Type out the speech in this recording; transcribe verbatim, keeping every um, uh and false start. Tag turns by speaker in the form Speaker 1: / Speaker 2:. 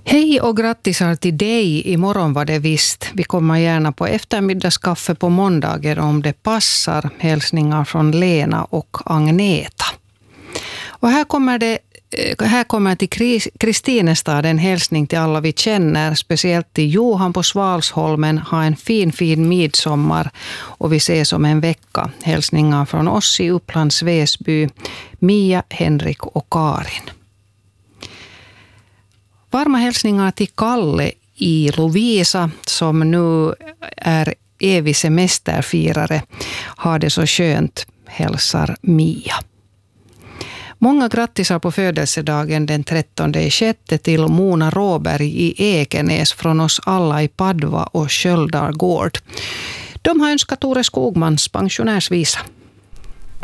Speaker 1: Hej och grattisar till dig. Imorgon var det visst. Vi kommer gärna på eftermiddagskaffe på måndagar om det passar. Hälsningar från Lena och Agneta. Och här kommer det Här kommer till Kristinestad en hälsning till alla vi känner, speciellt till Johan på Svalsholmen. Ha en fin, fin midsommar och vi ses om en vecka. Hälsningar från oss i Upplands Väsby, Mia, Henrik och Karin. Varma hälsningar till Kalle i Lovisa som nu är evig semesterfirare. Ha det så skönt, hälsar Mia. Många grattisar på födelsedagen den trettonde sjätte till Mona Råberg i Ekenäs från oss alla i Padva och Sköldargård. De har önskat Tore Skogmans pensionärsvisa.